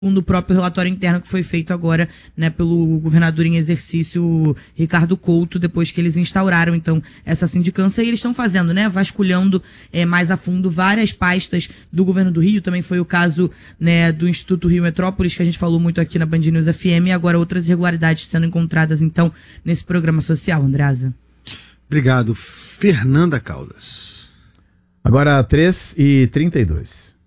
o próprio relatório interno que foi feito agora, né, pelo governador em exercício Ricardo Couto, depois que eles instauraram, então, essa sindicância, e eles estão fazendo, né, vasculhando mais a fundo várias pastas do governo do Rio, também foi o caso, né, do Instituto Rio Metrópolis, que a gente falou muito aqui na Band News FM, e agora outras irregularidades sendo encontradas, então, nesse programa social, Andreasa. Obrigado, Fernanda Caldas. Agora 3h32.